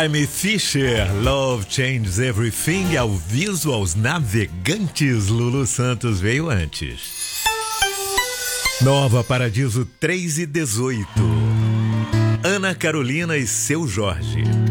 Amy Fisher, Love Changes Everything, ao viso aos navegantes. Lulu Santos veio antes. Nova Paradiso 3:18. Ana Carolina e Seu Jorge.